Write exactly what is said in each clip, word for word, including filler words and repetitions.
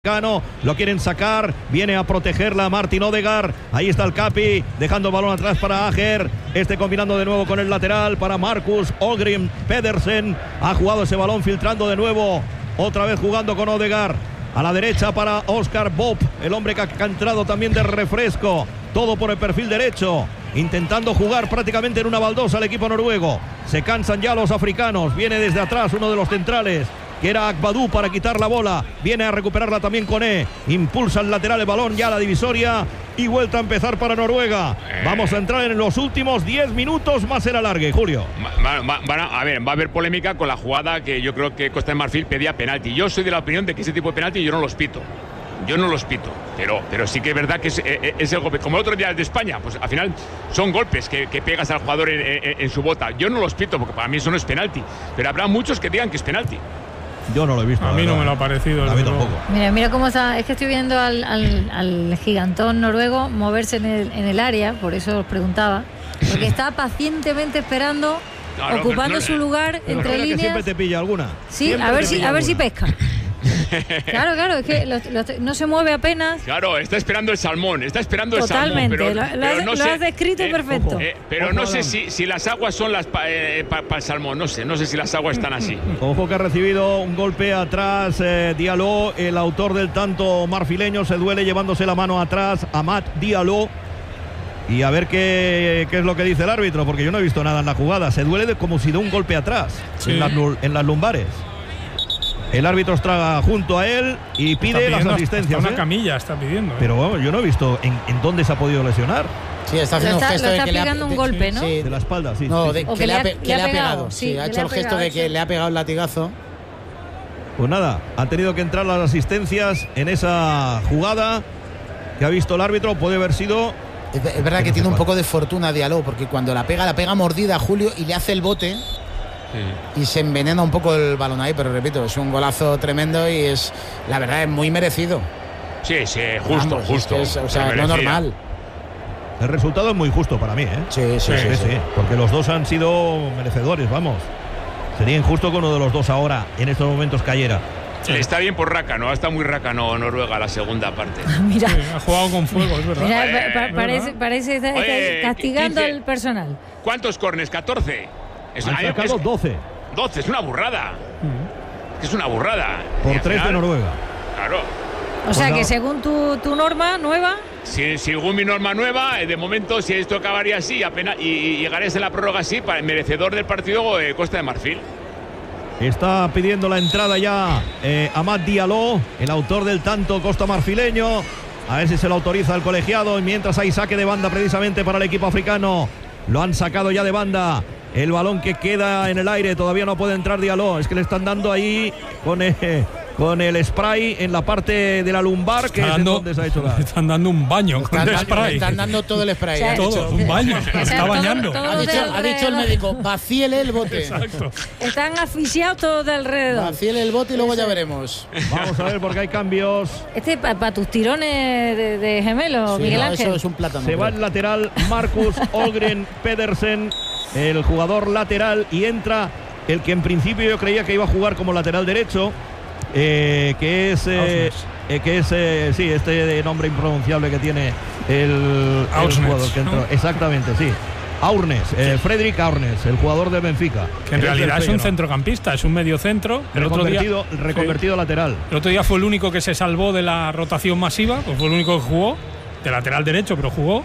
Lo quieren sacar, viene a protegerla Martin Odegaard, ahí está el Capi, dejando el balón atrás para Ajer, este combinando de nuevo con el lateral para Marcus Ogren Pedersen, ha jugado ese balón filtrando de nuevo, otra vez jugando con Odegaard, a la derecha para Oscar Bob, el hombre que ha entrado también de refresco, todo por el perfil derecho, intentando jugar prácticamente en una baldosa al equipo noruego, se cansan ya los africanos, viene desde atrás uno de los centrales, que era Akbadou, para quitar la bola, viene a recuperarla también Koné, impulsa el lateral el balón ya a la divisoria y vuelta a empezar para Noruega. Vamos a entrar en los últimos diez minutos más el alargue, Julio. Va, va, va, a ver, va a haber polémica con la jugada que yo creo que Costa de Marfil pedía penalti. Yo soy de la opinión de que ese tipo de penalti yo no los pito. Yo no los pito, pero, pero sí que es verdad que es, es el golpe. Como el otro día el de España, pues al final son golpes que, que pegas al jugador en, en, en su bota. Yo no los pito porque para mí eso no es penalti, pero habrá muchos que digan que es penalti. Yo no lo he visto. A mí no me lo ha parecido. A mí tampoco. Mira, mira cómo está. Es que estoy viendo al, al, al gigantón noruego moverse en el, en el área, por eso os preguntaba. Porque está pacientemente esperando, no, no, ocupando no, no, su lugar no, entre no, líneas. Que siempre te pilla alguna. Sí, siempre a ver si, a ver alguna. si pesca. Claro, claro, es que lo, lo, no se mueve apenas. Claro, está esperando el salmón, está esperando Totalmente, el salmón. Totalmente, lo, lo, no lo sé, has descrito eh, perfecto. Eh, pero ojo, no sé si, si las aguas son las para eh, pa, pa el salmón, no sé, no sé si las aguas están así. Ojo que ha recibido un golpe atrás eh, Diallo, el autor del tanto marfileño, se duele llevándose la mano atrás, Amad Diallo. Y a ver qué, qué es lo que dice el árbitro, porque yo no he visto nada en la jugada. Se duele de, como si de un golpe atrás, sí. en, las, en las lumbares. El árbitro está junto a él y pide las asistencias. Una ¿eh? camilla está pidiendo. ¿eh? Pero bueno, yo no he visto en, en dónde se ha podido lesionar. Sí, está haciendo está, un gesto lo está de que pegando le ha, un golpe, de, ¿no? Sí. De la espalda, sí. No, sí, de, sí. que, que le ha, le ha, que le ha pegado. pegado. Sí, sí, ha hecho el gesto pegado, de que sí. le ha pegado el latigazo. Pues nada, han tenido que entrar las asistencias en esa jugada que ha visto el árbitro. Puede haber sido... Es, es verdad que, que no tiene un poco de fortuna Diallo, porque cuando la pega, la pega mordida a Julio y le hace el bote. Sí. Y se envenena un poco el balón ahí, pero repito, es un golazo tremendo y es, la verdad, es muy merecido. Sí, sí, justo, Vamos, justo. Es, o sea, no normal. El resultado es muy justo para mí, ¿eh? Sí sí sí, sí, sí, sí, porque los dos han sido merecedores, vamos. Sería injusto que uno de los dos ahora, en estos momentos, cayera. Sí. Está bien por Rácano, está muy Rácano Noruega la segunda parte. Mira, sí, ha jugado con fuego, es verdad. Mira, eh, pa, pa, parece, parece está, Oye, castigando quince. al personal. ¿Cuántos corners? ¿catorce? Es, Han sacado es, doce. doce, es una burrada. Uh-huh. Es una burrada. Por tres final, de Noruega. Claro. O pues sea no. que según tu, tu norma nueva. Si, según mi norma nueva, de momento, si esto acabaría así apenas, y, y llegarías en la prórroga así, para el merecedor del partido, eh, Costa de Marfil. Está pidiendo la entrada ya eh, Amad Diallo, el autor del tanto costa marfileño. A ver si se lo autoriza el colegiado. Y mientras hay saque de banda precisamente para el equipo africano. Lo han sacado ya de banda. El balón que queda en el aire. Todavía no puede entrar Diallo. Es que le están dando ahí con, eh, con el spray en la parte de la lumbar, que está es dando, donde se ha hecho la... Le están dando un baño con el spray. Le están dando todo el spray. O sea, todo, un baño. O sea, está todo, bañando. todo ha, dicho, ha dicho el médico, vacíele el bote. Exacto. Están asfixiados todos de alrededor. Vacíele el bote y luego ya veremos. Vamos a ver porque hay cambios. Este para pa tus tirones de, de gemelo, Sí, Miguel no, Ángel. eso es un plátano. Se va el lateral Marcus Ogren Pedersen, el jugador lateral, y entra el que en principio yo creía que iba a jugar como lateral derecho, eh, que es eh, eh, que es eh, sí, este nombre impronunciable que tiene el, el jugador que entró. ¿No? Exactamente, sí. Aurnes, eh, Fredrik Aurnes, el jugador de Benfica. Que en realidad es un centrocampista, es un mediocentro. El reconvertido, otro día, reconvertido sí, lateral. El otro día fue el único que se salvó de la rotación masiva, pues fue el único que jugó, de lateral derecho, pero jugó.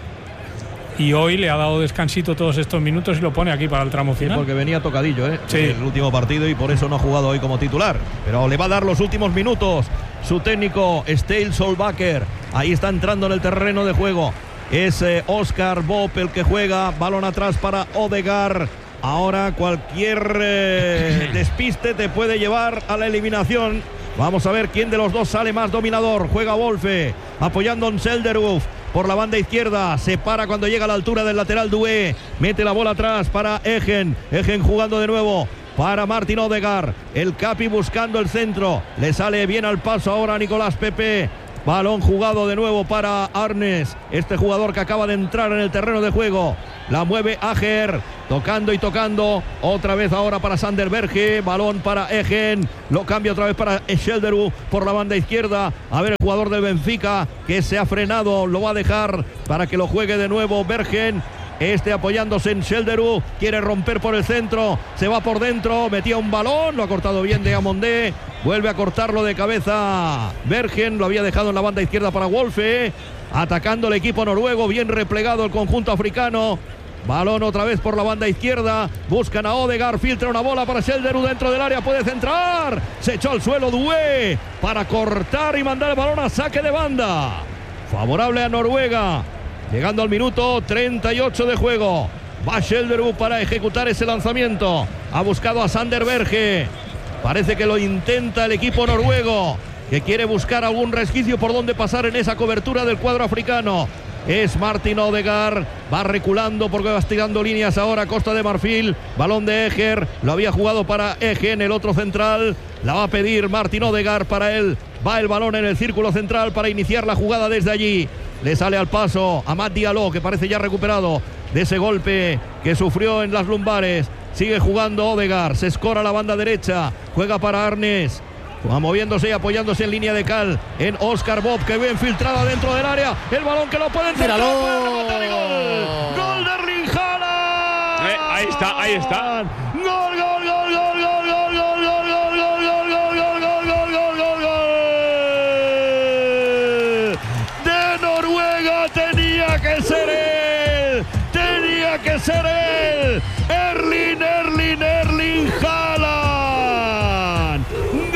Y hoy le ha dado descansito todos estos minutos y lo pone aquí para el tramo final. Sí, porque venía tocadillo, ¿eh? Sí. El último partido y por eso no ha jugado hoy como titular. Pero le va a dar los últimos minutos su técnico, Stale Solbakker. Ahí está entrando en el terreno de juego. Es eh, Oscar Bob el que juega. Balón atrás para Odegaard. Ahora cualquier eh, despiste te puede llevar a la eliminación. Vamos a ver quién de los dos sale más dominador. Juega Wolfe apoyando en Selderuf. Por la banda izquierda, se para cuando llega a la altura del lateral Doué, mete la bola atrás para Egen, Egen jugando de nuevo para Martin Odegaard, el Capi buscando el centro, le sale bien al paso ahora a Nicolás Pepe, Balón jugado de nuevo para Arnes, este jugador que acaba de entrar en el terreno de juego. La mueve Ajer, tocando y tocando. Otra vez ahora para Sander Berge. Balón para Egen. Lo cambia otra vez para Schelderu por la banda izquierda. A ver el jugador del Benfica que se ha frenado. Lo va a dejar para que lo juegue de nuevo Bergen. Este apoyándose en Schelderu. Quiere romper por el centro. Se va por dentro. Metía un balón. Lo ha cortado bien de Amondé. Vuelve a cortarlo de cabeza Bergen. Lo había dejado en la banda izquierda para Wolfe. Atacando el equipo noruego. Bien replegado el conjunto africano. Balón otra vez por la banda izquierda. Buscan a Odegaard. Filtra una bola para Schelderu dentro del área. Puede centrar. Se echó al suelo Doué para cortar y mandar el balón a saque de banda. Favorable a Noruega. Llegando al minuto treinta y ocho de juego. Va Schelderu para ejecutar ese lanzamiento. Ha buscado a Sander Berge. Parece que lo intenta el equipo noruego, que quiere buscar algún resquicio por donde pasar en esa cobertura del cuadro africano. Es Martin Odegaard, va reculando porque va estirando líneas ahora Costa de Marfil. Balón de Eger, lo había jugado para Egen, el otro central. La va a pedir Martin Odegaard para él. Va el balón en el círculo central para iniciar la jugada desde allí. Le sale al paso a Amad Diallo, que parece ya recuperado de ese golpe que sufrió en las lumbares. Sigue jugando Odegaard, se escora la banda derecha, juega para Arnes. Va moviéndose y apoyándose en línea de cal en Oscar Bob, que ve infiltrada dentro del área. El balón que lo puede entrar. ¡Míralo! ¡Gol! ¡Gol de Erling Haaland! Eh, ahí está, ahí está. ¡Gol, gol, gol, gol, gol, gol, gol, gol, gol, gol, gol, gol, gol, gol, gol, gol, gol, gol! De Noruega tenía que ser él. Tenía que ser él. Erling, Erling, Erling Haaland.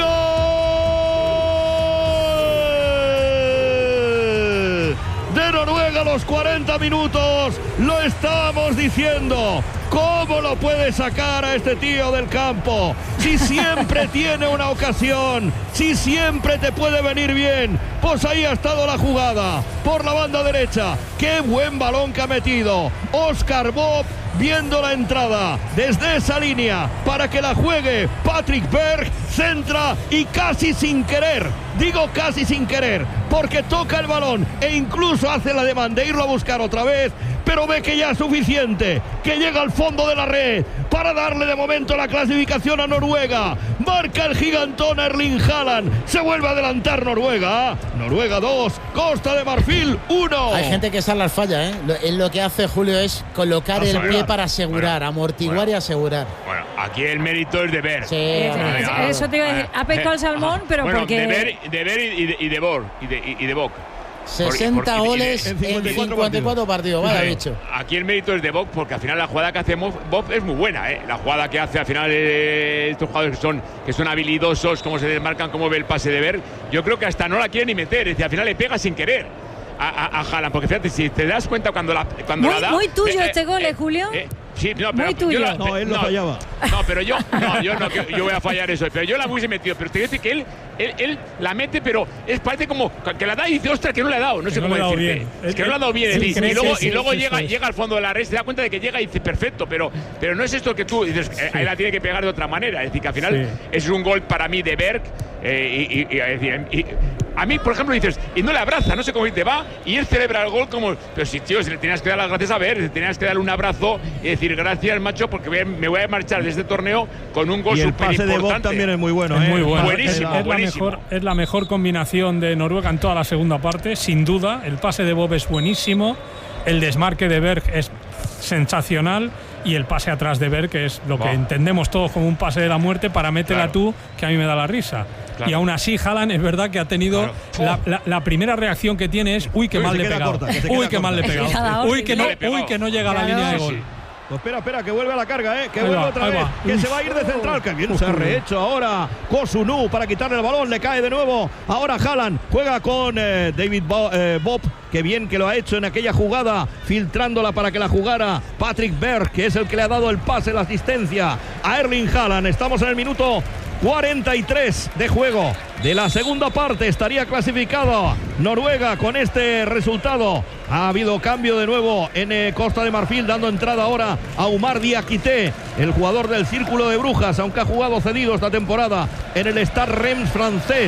De Noruega a los cuarenta minutos, lo estábamos diciendo. ¿Cómo lo puede sacar a este tío del campo? Si siempre tiene una ocasión, si siempre te puede venir bien. Pues ahí ha estado la jugada, por la banda derecha. ¡Qué buen balón que ha metido! Oscar Bob viendo la entrada desde esa línea para que la juegue Patrick Berg, centra y casi sin querer, digo casi sin querer, porque toca el balón e incluso hace la demanda de irlo a buscar otra vez, pero ve que ya es suficiente, que llega al fondo de la red para darle de momento la clasificación a Noruega. Marca el gigantón Erling Haaland, se vuelve a adelantar Noruega. Noruega dos, Costa de Marfil uno. Hay gente que esa las falla, ¿eh? Lo, él lo que hace, Julio, es colocar el pie para asegurar, bueno, amortiguar bueno, y asegurar. Bueno, aquí el mérito es de Ver. Sí, eh, eh, eso te iba a decir. Ha pescado el salmón, Ajá. pero bueno, porque. De Ver, de Ver y de, y de Bor y de, y de Bock. sesenta por, por, goles en cincuenta y cuatro, en cincuenta y cuatro partidos, vaya bicho. Aquí el mérito es de Bob, porque al final la jugada que hace Bob es muy buena, ¿eh? La jugada que hace al final eh, estos jugadores que son, que son habilidosos, cómo se desmarcan, cómo ve el pase de Ver. Yo creo que hasta no la quiere ni meter, es decir, al final le pega sin querer a, a, a Haaland, porque fíjate, si te das cuenta cuando la, cuando muy, la da. muy tuyo eh, este gol, eh, Julio. Eh, Sí, no, pero muy tuyo. Yo la, no, él no, no fallaba. No, pero yo no, yo no, yo voy a fallar eso. Pero yo la hubiese metido. Pero te dice que él, él, él la mete, pero es parece como que la da y dice, ostras, que no le ha dado. No que sé no cómo decirte. Bien. Es que no le ha dado bien. Sí, y, y luego, sí, y luego sí, llega, sí, llega al fondo de la red, se da cuenta de que llega y dice, perfecto, pero, pero no es esto que tú dices, sí. Ahí la tiene que pegar de otra manera. Es decir, que al final sí. Es un gol para mí de Berg. Eh, y, y, y, y, y a mí, por ejemplo, dices, y no le abraza, no sé cómo dice, va, y él celebra el gol como, pero si, tío, si le tenías que dar las gracias a ver, tenías que darle un abrazo y decir, gracias, macho, porque voy a, me voy a marchar de este torneo con un gol súper importante. Y el pase de Bob también es muy bueno, es ¿eh? muy bueno. Buenísimo, es, es, buenísimo. La mejor, es la mejor combinación de Noruega en toda la segunda parte, sin duda. El pase de Bob es buenísimo, el desmarque de Berg es sensacional y el pase atrás de Berg, que es lo que oh. entendemos todos como un pase de la muerte, para métela claro. tú, que a mí me da la risa. Claro. Y aún así Haaland es verdad que ha tenido claro. la, la, la primera reacción que tiene es uy, qué mal le he pegado. Corta, uy, qué mal le he pegado. Uy, que no, uy, que no llega a la línea de gol. Pues espera, espera, que vuelve a la carga, ¿eh? Que ahí vuelve va, otra vez, va. que Uf. se va a ir de central, que bien se ha rehecho ahora Kosunu para quitarle el balón, le cae de nuevo, ahora Haaland juega con eh, David Bo, eh, Bob, que bien que lo ha hecho en aquella jugada, filtrándola para que la jugara Patrick Berg, que es el que le ha dado el pase, la asistencia a Erling Haaland. Estamos en el minuto cuarenta y tres de juego de la segunda parte. Estaría clasificado Noruega con este resultado. Ha habido cambio de nuevo en eh, Costa de Marfil, dando entrada ahora a Oumar Diakité, el jugador del Círculo de Brujas, aunque ha jugado cedido esta temporada en el Stade Reims francés.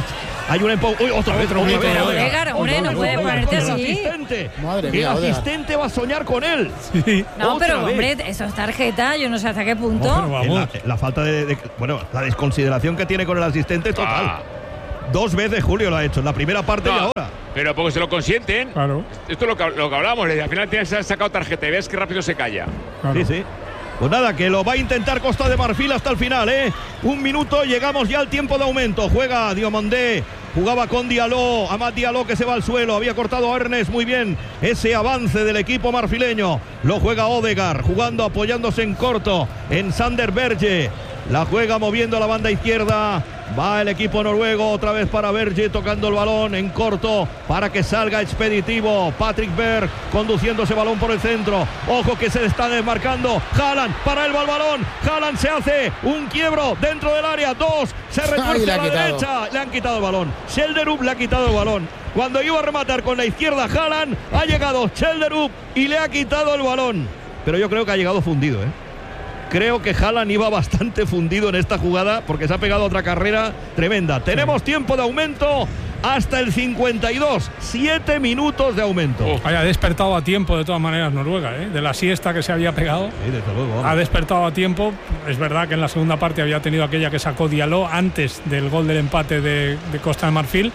Hay un empujón. Uy, otra vez. Oye, pero Odegaard, hombre, no puede ponerte así. Madre mía, el asistente va a soñar con él. Sí. No, Otra pero vez. hombre, eso es tarjeta, yo no sé hasta qué punto. Oh, pero vamos. La, la falta de, de- Bueno, la desconsideración que tiene con el asistente es total. Ah. Dos veces Julio lo ha hecho, en la primera parte No, y ahora. pero porque se lo consienten. Claro, Esto es lo que, lo que hablábamos. Al final tienes sacado tarjeta y ves que rápido se calla. claro. Sí, sí. Pues nada, que lo va a intentar Costa de Marfil hasta el final, ¿eh? Un minuto, llegamos ya al tiempo de aumento. Juega Diomandé, jugaba con Diallo, Amad Diallo que se va al suelo, había cortado a Ernest muy bien. Ese avance del equipo marfileño, lo juega Odegaard, jugando, apoyándose en corto, en Sander Berge. La juega moviendo a la banda izquierda. Va el equipo noruego otra vez para Berge, tocando el balón en corto para que salga expeditivo. Patrick Berg conduciendo ese balón por el centro. Ojo que se está desmarcando. Haaland, para él va el balón. Haaland se hace un quiebro dentro del área. Dos, se retuerce a la derecha. Le han quitado el balón. Schelderup le ha quitado el balón. Cuando iba a rematar con la izquierda Haaland, ha llegado Schelderup y le ha quitado el balón. Pero yo creo que ha llegado fundido, ¿eh? Creo que Haaland iba bastante fundido en esta jugada porque se ha pegado otra carrera tremenda. Tenemos tiempo de aumento hasta el cincuenta y dos. Siete minutos de aumento. Oh. Haya despertado a tiempo de todas maneras Noruega, ¿eh? De la siesta que se había pegado. Sí, desde luego, vamos. Ha despertado a tiempo. Es verdad que en la segunda parte había tenido aquella que sacó Diallo antes del gol del empate de, de Costa de Marfil.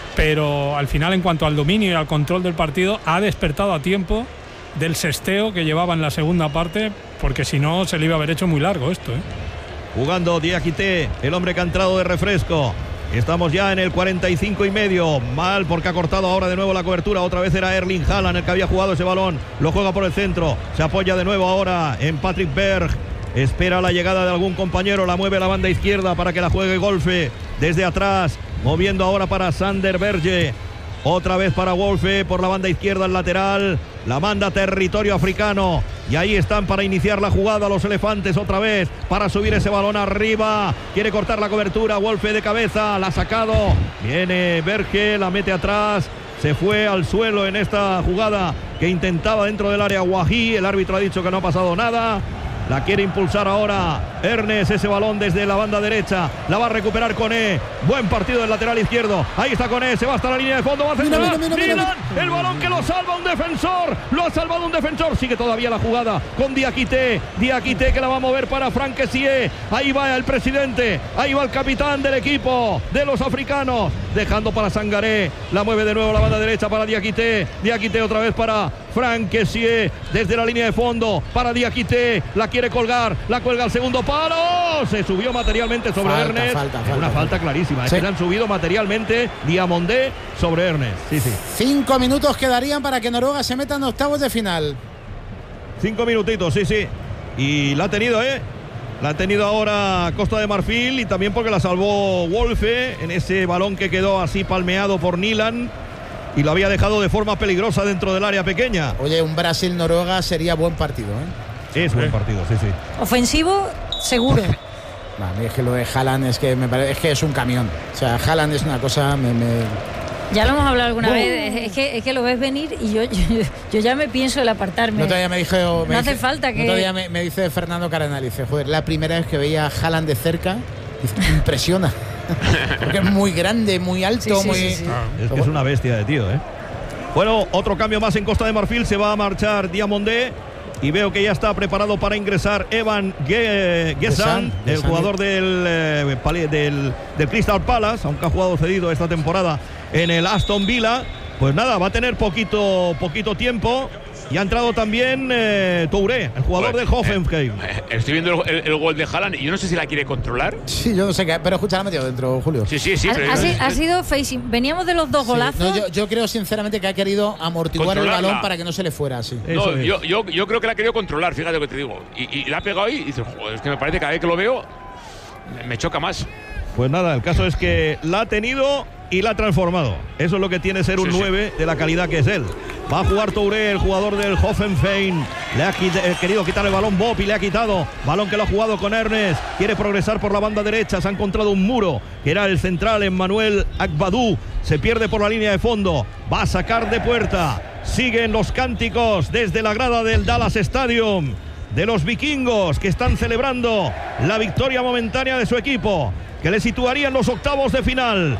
Pero al final, en cuanto al dominio y al control del partido, ha despertado a tiempo del sesteo que llevaba en la segunda parte, porque si no se le iba a haber hecho muy largo esto, ¿eh? Jugando Diakité, el hombre que ha entrado de refresco. Estamos ya en el cuarenta y cinco y medio. Mal porque ha cortado ahora de nuevo la cobertura. Otra vez era Erling Haaland el que había jugado ese balón. Lo juega por el centro. Se apoya de nuevo ahora en Patrick Berg. Espera la llegada de algún compañero. La mueve a la banda izquierda para que la juegue Wolfe. Desde atrás. Moviendo ahora para Sander Berge. Otra vez para Wolfe por la banda izquierda, el lateral. La manda territorio africano. Y ahí están para iniciar la jugada los elefantes otra vez. Para subir ese balón arriba. Quiere cortar la cobertura. Wolfe de cabeza. La ha sacado. Viene Berge. La mete atrás. Se fue al suelo en esta jugada que intentaba dentro del área Wahi. El árbitro ha dicho que no ha pasado nada. La quiere impulsar ahora Ernest, ese balón desde la banda derecha. La va a recuperar Koné. Buen partido del lateral izquierdo. Ahí está Koné, se va hasta la línea de fondo. Va a centrar. Mira, mira, mira, mira. El balón que lo salva un defensor. Lo ha salvado un defensor. Sigue todavía la jugada con Diakité. Diakité que la va a mover para Franck Kessie. Ahí va el presidente. Ahí va el capitán del equipo de los africanos. Dejando para Sangaré. La mueve de nuevo la banda derecha para Diakité. Diakité otra vez para Franck Kessie. Desde la línea de fondo para Diakité. La quiere colgar. La cuelga al segundo palo. Se subió materialmente sobre Falta, Ernest. falta, falta, Una falta. falta clarísima. Es Sí. que le han subido materialmente Diamondé sobre Ernest. Sí, sí. Cinco minutos quedarían para que Noruega se meta en octavos de final. Cinco minutitos, sí, sí. Y la ha tenido, ¿eh? La ha tenido ahora Costa de Marfil y también porque la salvó Wolfe en ese balón que quedó así palmeado por Nilan y lo había dejado de forma peligrosa dentro del área pequeña. Oye, un Brasil-Noruega sería buen partido, ¿eh? Es buen partido, sí, sí. Ofensivo, seguro. A mí es que lo de Haaland es que me parece es que es un camión. O sea, Haaland es una cosa me, me... Ya lo hemos hablado alguna Uh. vez. Es que, es que lo ves venir y yo, yo, yo ya me pienso el apartarme. No todavía me dijo, me No hace dice- falta que- no todavía me, me dice Fernando Cardenal, dice, joder, la primera vez que veía a Haaland de cerca, dice, me impresiona. Porque es muy grande, muy alto, Sí, sí, muy... sí, sí. Es que es una bestia de tío, ¿eh? Bueno, otro cambio más en Costa de Marfil. Se va a marchar Diamondé. Y veo que ya está preparado para ingresar Evan Ge- Gesand, el Gesand. jugador del, eh, pali- del, del Crystal Palace, aunque ha jugado cedido esta temporada en el Aston Villa. Pues nada, va a tener poquito, poquito tiempo. Y ha entrado también eh, Touré, el jugador Bueno, del Hoffenheim. Eh, estoy viendo el, el- el gol de Haaland y yo no sé si la quiere controlar. Sí, yo no sé qué, pero escucha, la ha metido dentro, Julio. Sí, sí, sí. Ha, pero- ha si- ha sido facing. Veníamos de los dos Sí, golazos. no, yo, yo creo sinceramente que ha querido amortiguar el Controlarla. balón para que no se le fuera así. Eso No, es. yo, yo, yo creo que la ha querido controlar, fíjate lo que te digo. Y, y la ha pegado ahí y dices, joder, es que me parece que cada vez que lo veo me- me choca más. Pues nada, el caso es que la ha tenido y la ha transformado. Eso es lo que tiene ser un Sí, sí. nueve de la calidad que es él. Va a jugar Touré, el jugador del Hoffenheim. Le ha quit- eh, querido quitar el balón Bob y le ha quitado. Balón que lo ha jugado con Ernest. Quiere progresar por la banda derecha. Se ha encontrado un muro que era el central en Manuel Agbadou. Se pierde por la línea de fondo. Va a sacar de puerta. Siguen los cánticos desde la grada del Dallas Stadium de los vikingos que están celebrando la victoria momentánea de su equipo, que le situaría en los octavos de final.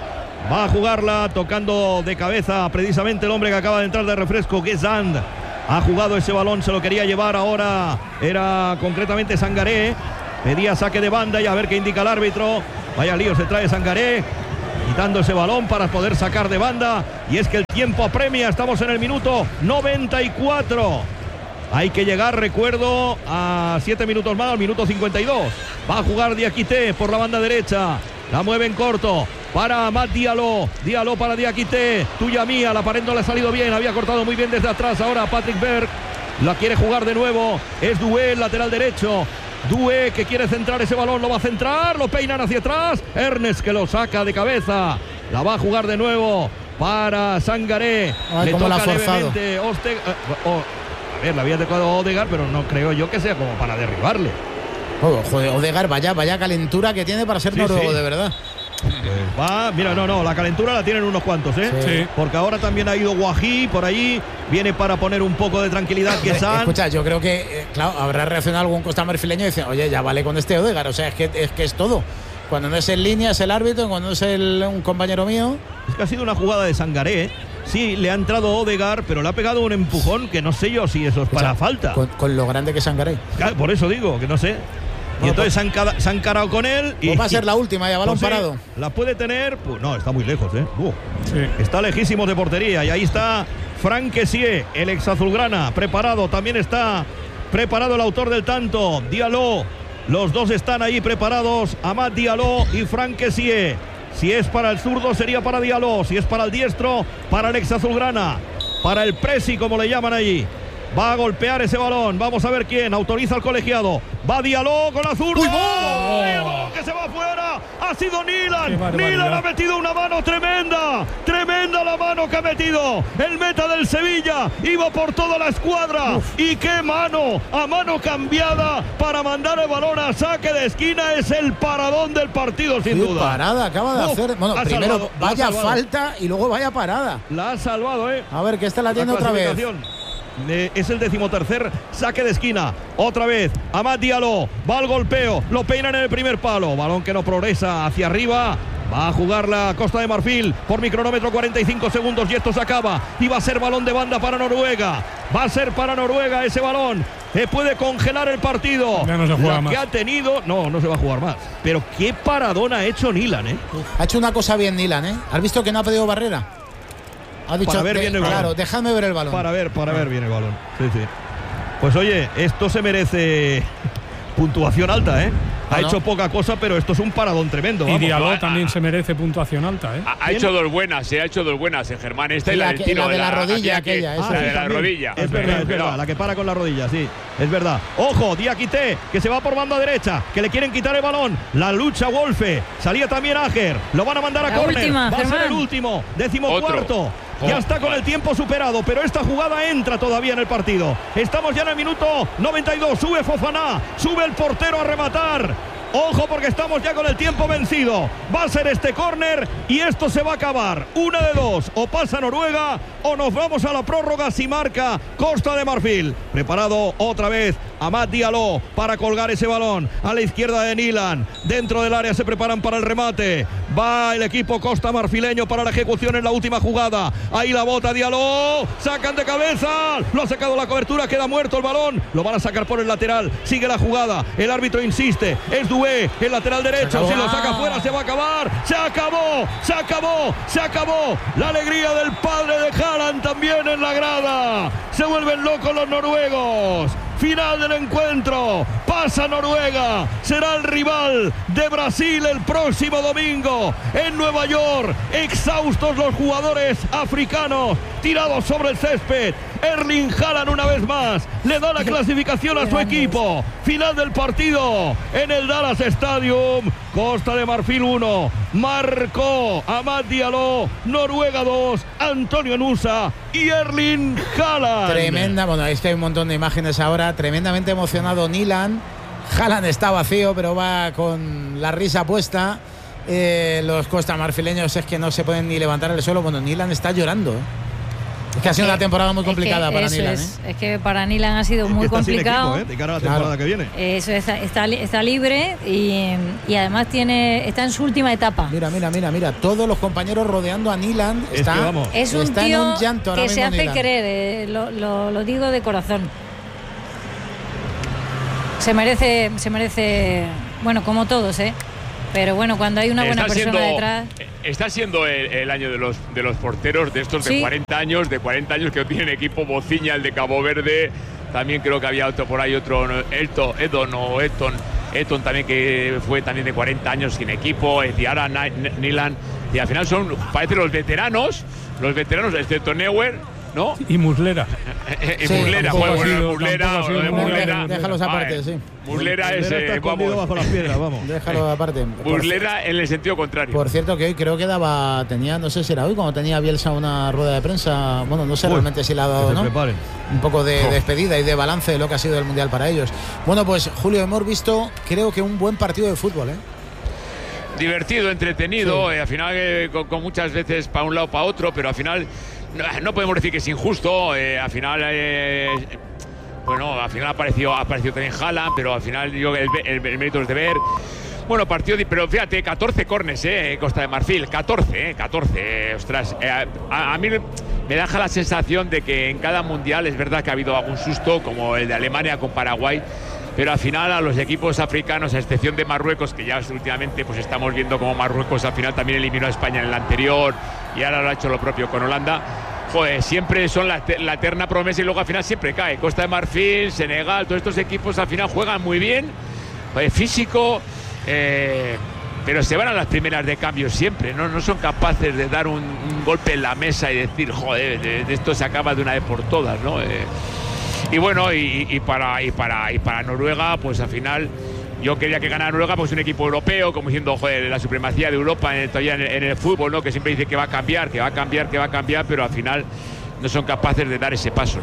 Va a jugarla tocando de cabeza precisamente el hombre que acaba de entrar de refresco, que es Zand. Ha jugado ese balón, se lo quería llevar ahora. Era concretamente Sangaré. Pedía saque de banda y a ver qué indica el árbitro. Vaya lío se trae Sangaré, quitando ese balón para poder sacar de banda. Y es que el tiempo apremia, estamos en el minuto noventa y cuatro. Hay que llegar, recuerdo, a siete minutos más, al minuto cincuenta y dos. Va a jugar Diakité por la banda derecha. La mueve en corto para Amad Diallo. Diallo para Diakité. Tuya mía, la pared no le ha salido bien. Había cortado muy bien desde atrás. Ahora Patrick Berg la quiere jugar de nuevo. Es Doué, el lateral derecho. Doué que quiere centrar ese balón, lo va a centrar, lo peinan hacia atrás. Ernest que lo saca de cabeza. La va a jugar de nuevo para Sangaré. Ay, le toca toca forzado. levemente Oste, eh, oh, a ver, la había adecuado Odegaard, pero no creo yo que sea como para derribarle. Oh, joder, Odegaard, vaya, vaya calentura que tiene para ser Sí, noruego, sí. de verdad. Pues va, mira, no, no, la calentura la tienen unos cuantos, ¿eh? Sí. Porque ahora también ha ido Guají por allí, viene para poner un poco de tranquilidad que San. Escucha, yo creo que, eh, claro, habrá reaccionado algún costamarfileño y dice, oye, ya vale con este Odegaard, o sea, es que es, que es todo. Cuando no es en línea es el árbitro, cuando no es el, un compañero mío. Es que ha sido una jugada de Sangaré, ¿eh? Sí, le ha entrado Odegaard, pero le ha pegado un empujón que no sé yo si eso es para O sea, falta. Con, con lo grande que es Sangaré. Claro, por eso digo, que no sé. Y Bueno, entonces se han, cada- se han carado con él y Pues va a ser la última, ya balón pues sí, parado. la puede tener, pues no, está muy lejos, ¿eh? Uh, Sí. Está lejísimo de portería y ahí está Franck Kessié, el ex azulgrana, preparado. También está preparado el autor del tanto, Diallo. Los dos están ahí preparados, Amad Diallo y Franck Kessié. Si es para el zurdo sería para Diallo, si es para el diestro, para el ex azulgrana, para el presi como le llaman allí. Va a golpear ese balón. Vamos a ver quién autoriza al colegiado. Va Diallo con la zurda. ¡Uy, ¡Ay, el balón que se va afuera! Ha sido Qué Nilan. barbaridad. Nilan ha metido una mano tremenda. Tremenda la mano que ha metido el meta del Sevilla. Iba por toda la escuadra. Uf. Y qué mano. A mano cambiada para mandar el balón a saque de esquina. Es el paradón del partido, sin Qué duda. parada acaba de Uf, hacer. Bueno, ha primero salvado, la ha vaya salvado. falta y luego vaya parada. La ha salvado, ¿eh? A ver, que esta la tiene La otra vez. clasificación. Eh, es el decimotercer saque de esquina. Otra vez, Amad Diallo. Va al golpeo. Lo peinan en el primer palo. Balón que no progresa hacia arriba. Va a jugar la Costa de Marfil por mi cronómetro, cuarenta y cinco segundos y esto se acaba. Y va a ser balón de banda para Noruega. Va a ser para Noruega ese balón. Eh, puede congelar el partido. Ya no se juega La más. que ha tenido. No, no se va a jugar más. Pero qué paradón ha hecho Nilan, ¿eh? Ha hecho una cosa bien Nilan, ¿eh? ¿Has visto que no ha pedido barrera? Ha dicho, Para ver de- bien el balón. claro, déjame ver el balón. Para ver, para ver bien el balón. Sí, sí. Pues oye, esto se merece puntuación alta, ¿eh? Ha Ah, ¿no? hecho poca cosa, pero esto es un paradón tremendo. Y vamos. Diallo ah, también ah. se merece puntuación alta, ¿eh? Ha, ha ¿Quién? hecho dos buenas, se ha hecho dos buenas en Germán. Esta Sí, y la la del que- tiro. la de la rodilla que- aquella, esa. la de sí, la también. rodilla. Es verdad, es verdad, la que para con la rodilla, sí. Es verdad. Ojo, Diakité, que se va por banda derecha, que le quieren quitar el balón. La lucha Wolfe. Salía también Ager. Lo van a mandar a La córner. última, Va a ser Germán. el último. Décimo Otro. cuarto. Ya Oh, está con vale. el tiempo superado, pero esta jugada entra todavía en el partido. Estamos ya en el minuto noventa y dos. Sube Fofana, sube el portero a rematar. Ojo porque estamos ya con el tiempo vencido. Va a ser este córner y esto se va a acabar. Una de dos. O pasa Noruega o nos vamos a la prórroga si marca Costa de Marfil. Preparado otra vez Amad Diallo para colgar ese balón. A la izquierda de Nilan. Dentro del área se preparan para el remate. Va el equipo Costa Marfileño para la ejecución en la última jugada. Ahí la bota Diallo. Sacan de cabeza. Lo ha sacado la cobertura. Queda muerto el balón. Lo van a sacar por el lateral. Sigue la jugada. El árbitro insiste. Es Doué, el lateral derecho. Si lo saca fuera se va a acabar. Se acabó. Se acabó. Se acabó. La alegría del padre de Haaland también en la grada. Se vuelven locos los noruegos. Final del encuentro, pasa Noruega, será el rival de Brasil el próximo domingo en Nueva York. Exhaustos los jugadores africanos, tirados sobre el césped. Erling Haaland una vez más le da la clasificación a su equipo. Final del partido en el Dallas Stadium. Costa de Marfil uno, marcó Amad Diallo, Noruega dos, Antonio Nusa y Erling Haaland. Tremenda, bueno, es que hay un montón de imágenes ahora. Tremendamente emocionado Nilan. Haaland está vacío, pero va con la risa puesta. Eh, los costamarfileños es que no se pueden ni levantar del suelo. Bueno, Nilan está llorando, ¿eh? Es que ha sido una temporada muy complicada es para eso Nilan. Es, ¿eh? es que para Nilan ha sido muy está complicado. sin equipo, ¿eh? De cara a la temporada Claro. que viene. Eso está, está, está libre y, y además tiene está en su última etapa. Mira, mira, mira, mira. Todos los compañeros rodeando a Nilan. Es Está, que vamos. Es un está tío en un llanto ahora que se mismo hace Nilan. querer, eh, lo, lo, lo digo de corazón. Se merece, se merece, bueno, como todos, ¿eh? Pero bueno, cuando hay una buena está persona siendo, detrás. Está siendo el, el año de los de los porteros de estos de Sí. cuarenta años, de cuarenta años que no tienen equipo. Bociña, el de Cabo Verde. También creo que había otro por ahí, otro Elton, Edon o Eton. Eton también, que fue también de cuarenta años sin equipo. Y ahora Nilan. Y al final son, parece, los veteranos, los veteranos, excepto Neuer, ¿no? Y Muslera. Y Sí, Muslera, tampoco bueno, ha sido- Muslera, tampoco ha sido lo de muy Muslera. grande. Déjalos aparte, Vale. sí. Muslera es, Muslera está eh, escondido vamos, bajo las piedras, vamos. Déjalo aparte. Por, Muslera en el sentido contrario. por cierto, que hoy creo que daba, tenía, no sé si era hoy, cuando tenía Bielsa una rueda de prensa. Bueno, no sé Uy, realmente si la ha dado que o se no. preparen. Un poco de Oh. despedida y de balance de lo que ha sido el Mundial para ellos. Bueno, pues Julio, hemos visto, creo que un buen partido de fútbol, ¿eh? Divertido, entretenido, Sí. eh, al final eh, con, con muchas veces para un lado para otro, pero al final no, no podemos decir que es injusto. Eh, al final, eh, bueno, al final ha aparecido, ha aparecido también Haaland, pero al final yo el, el, el mérito es de ver. Bueno, partido, de, pero fíjate, catorce corners, eh, Costa de Marfil, catorce, eh, catorce, eh, ostras. Eh, a, a mí me deja la sensación de que en cada mundial es verdad que ha habido algún susto, como el de Alemania con Paraguay. Pero al final a los equipos africanos, a excepción de Marruecos, que ya últimamente pues estamos viendo como Marruecos al final también eliminó a España en el anterior y ahora lo ha hecho lo propio con Holanda, joder, siempre son la, la eterna promesa y luego al final siempre cae. Costa de Marfil, Senegal, todos estos equipos al final juegan muy bien, joder, físico, eh, pero se van a las primeras de cambio siempre, no, no son capaces de dar un, un golpe en la mesa y decir, joder, de, de esto se acaba de una vez por todas, ¿no? Eh, Y bueno, y, y, para, y, para, y para Noruega, pues al final yo quería que ganara Noruega, pues un equipo europeo, como diciendo, joder, la supremacía de Europa en el, todavía en el, en el fútbol, ¿no? Que siempre dice que va a cambiar, que va a cambiar, que va a cambiar, pero al final no son capaces de dar ese paso.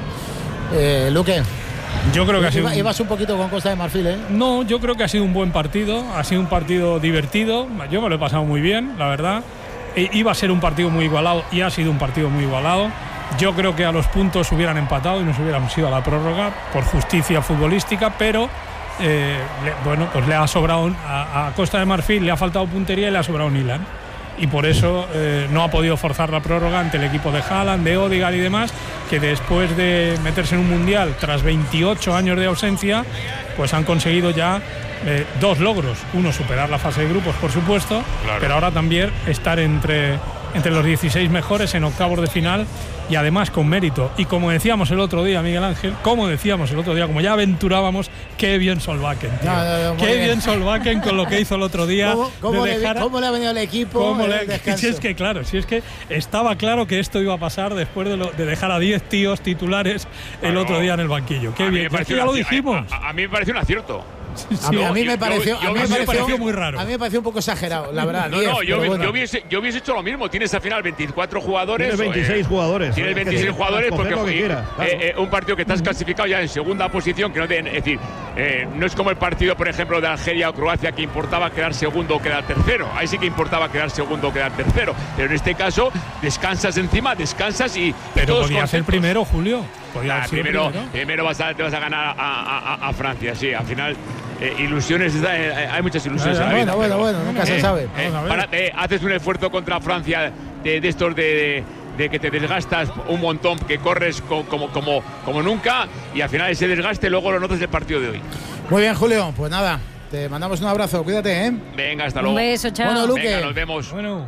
Eh, Luque, Yo creo que ha sido. iba- ibas un poquito con Costa de Marfil, ¿eh? No, yo creo que ha sido un buen partido, ha sido un partido divertido, yo me lo he pasado muy bien, la verdad. E iba a ser un partido muy igualado y ha sido un partido muy igualado. Yo creo que a los puntos hubieran empatado y nos hubiéramos ido a la prórroga por justicia futbolística, pero eh, le, bueno, pues le ha sobrado a, a Costa de Marfil, le ha faltado puntería y le ha sobrado Nilan. Y por eso eh, no ha podido forzar la prórroga ante el equipo de Haaland, de Odegaard y demás, que después de meterse en un mundial tras veintiocho años de ausencia, pues han conseguido ya eh, dos logros. Uno, superar la fase de grupos, por supuesto, Claro. pero ahora también estar entre, entre los dieciséis mejores en octavos de final y además con mérito. Y como decíamos el otro día, Miguel Ángel, como decíamos el otro día, como ya aventurábamos, qué bien Solbakken, tío. No, no, no, muy qué bien. bien Solbakken con lo que hizo el otro día. ¿Cómo, cómo de le, dejar a- cómo le ha venido el equipo? ¿Cómo en le- el descanso? Si es que claro, si es que estaba claro que esto iba a pasar después de, lo- de dejar a diez tíos titulares el Claro. otro día en el banquillo. Qué A mí bien, me es que pareció ya lo un aci- dijimos. A, a- a mí me pareció un acierto. A mí, a mí yo- me pareció, yo- a mí yo- me me pareció, pareció muy raro. A mí me pareció un poco exagerado, la verdad. No, diez, no, yo, pero bueno. yo, hubiese, yo hubiese hecho lo mismo. Tienes al final veinticuatro jugadores. Tienes veintiséis eh, jugadores. Tienes Es que veintiséis tienes jugadores para porque escoger lo que eh, quieras, claro. eh, eh, un partido que estás clasificado ya en segunda posición, que no te, es decir, eh, no es como el partido, por ejemplo, de Algeria o Croacia, que importaba quedar segundo o quedar tercero. Ahí sí que importaba quedar segundo o quedar tercero. Pero en este caso, descansas encima, descansas y, y Pero todos podía ser contentos. primero, Julio. Podía Ah, haber sido primero, primero. primero vas a, te vas a ganar a, a- a- a Francia, sí. Al final, eh, ilusiones, eh, hay muchas ilusiones. Ah, en la Bueno, vida, bueno, pero- bueno, nunca se Eh, sabe. eh, Vamos a ver. para- eh, haces un esfuerzo contra Francia de, de estos de, de- de que te desgastas un montón, que corres co- como, como, como nunca y al final ese desgaste luego lo notas el partido de hoy. Muy bien, Julio. Pues nada, te mandamos un abrazo. Cuídate, ¿eh? Venga, hasta Un luego. beso, chao. Bueno, Luque. Venga, nos vemos. Bueno,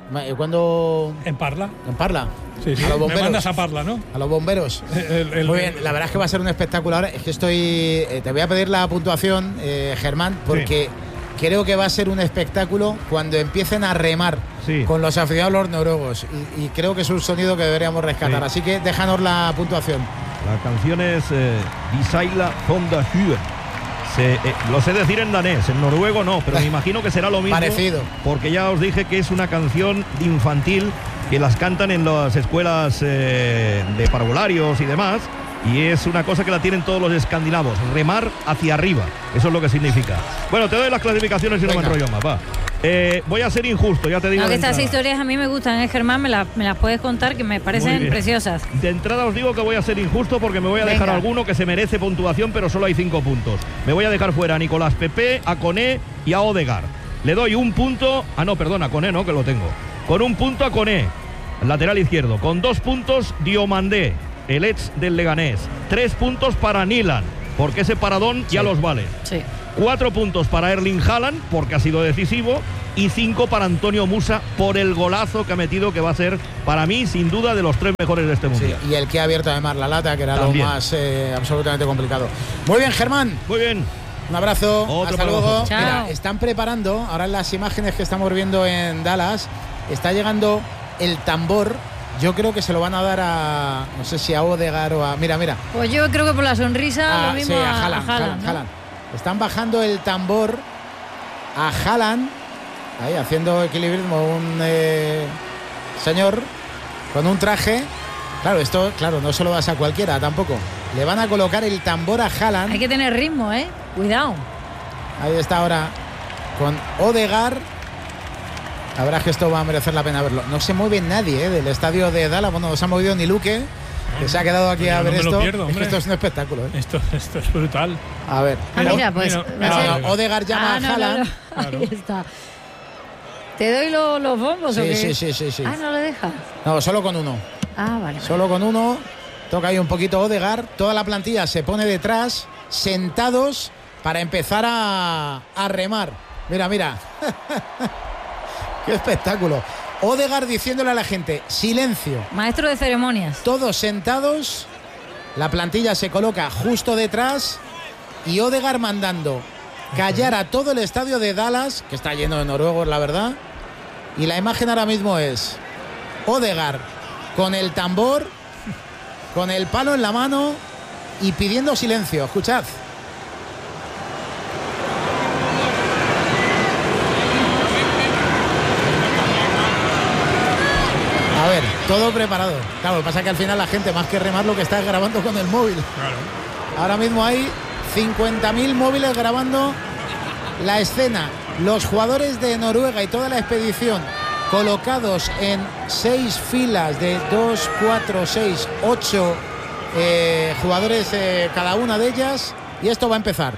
Cuando en Parla. en Parla, Sí, sí. a los Me bomberos. mandas a Parla, ¿no? A los bomberos. El- el- Muy bien, la verdad es que va a ser un espectáculo. Ahora es que estoy. eh, te voy a pedir la puntuación, eh, Germán, porque creo que va a ser un espectáculo cuando empiecen a remar Sí. con los aficionados los noruegos. Y, y creo que es un sonido que deberíamos rescatar. Sí. Así que déjanos la puntuación. La canción es eh, Visaila Honda Hue. Se, eh, lo sé decir en danés, en noruego no, pero me imagino que será lo mismo. Parecido. Porque ya os dije que es una canción infantil que las cantan en las escuelas eh, de parvularios y demás. Y es una cosa que la tienen todos los escandinavos, remar hacia arriba. Eso es lo que significa. Bueno, te doy las clasificaciones y no me enrollo más, va. Eh, voy a ser injusto, ya te digo. No, que estas entrada. historias a mí me gustan, ¿eh, Germán? Me, la, me las puedes contar, que me parecen preciosas. De entrada os digo que voy a ser injusto porque me voy a Venga. dejar alguno que se merece puntuación, pero solo hay cinco puntos. Me voy a dejar fuera a Nicolás Pepe, a Koné y a Odegaard. Le doy un punto. Ah, no, perdona, Koné no, que lo tengo. Con un punto a Koné, lateral izquierdo. Con dos puntos, Diomandé, el ex del Leganés. Tres puntos para Nilan, porque ese paradón Sí. ya los vale. Sí. Cuatro puntos para Erling Haaland, porque ha sido decisivo. Y cinco para Antonio Musa, por el golazo que ha metido, que va a ser, para mí, sin duda, de los tres mejores de este Sí, mundial. y el que ha abierto además la lata, que era También. lo más eh, absolutamente complicado. Muy bien, Germán. Muy bien. Un abrazo. Otro Hasta para luego. vosotros. Chao. Mira, están preparando, ahora en las imágenes que estamos viendo en Dallas, está llegando el tambor. Yo creo que se lo van a dar a, no sé si a Odegaard o a... Mira, mira. Pues yo creo que por la sonrisa Ah, lo mismo sí, a, a Haaland, a Haaland, Haaland, ¿no? Haaland. Están bajando el tambor a Haaland, ahí haciendo equilibrismo, un eh, señor con un traje. Claro, esto, claro, no se lo das a cualquiera tampoco. Le van a colocar el tambor a Haaland. Hay que tener ritmo, ¿eh? Cuidado. Ahí está ahora con Odegaard. La verdad es que esto va a merecer la pena verlo. No se mueve nadie ¿eh? del estadio de Dallas. Bueno, no se ha movido ni Luque, que se ha quedado aquí Yo a no ver me lo esto. pierdo, Es que hombre. esto es un espectáculo. ¿eh? Esto, esto es brutal. A ver. Ah, mira, pues. mira, va a No, ser- no, Odegaard llama Ah, a no, no, Haaland. no. Claro. Ahí está. ¿Te doy lo- los bombos o Sí, qué? sí, sí, sí, sí. Ah, no lo deja. No, solo con uno. Ah, vale. Solo con uno. Toca ahí un poquito Odegaard. Toda la plantilla se pone detrás, sentados, para empezar a, a remar. Mira, mira. Qué espectáculo. Odegaard diciéndole a la gente, silencio. Maestro de ceremonias. Todos sentados. La plantilla se coloca justo detrás. Y Odegaard mandando callar a todo el estadio de Dallas, que está lleno de noruegos, la verdad. Y la imagen ahora mismo es Odegaard con el tambor, con el palo en la mano y pidiendo silencio. Escuchad. A ver, todo preparado. Claro, lo que pasa es que al final la gente, más que remar, lo que está es grabando con el móvil. Claro. Ahora mismo hay cincuenta mil móviles grabando la escena. Los jugadores de Noruega y toda la expedición colocados en seis filas de dos, cuatro, seis, ocho eh, jugadores eh, cada una de ellas. Y esto va a empezar.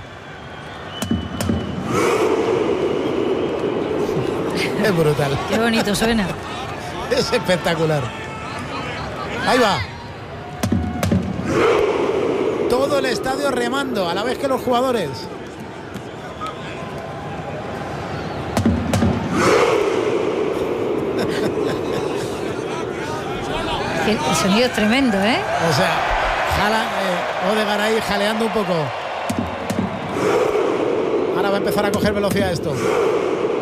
Es brutal. Qué bonito suena. Es espectacular. Ahí va. Todo el estadio remando a la vez que los jugadores. El sonido es tremendo, ¿eh? O sea, jala, eh, Odegaard ahí jaleando un poco. Ahora va a empezar a coger velocidad esto.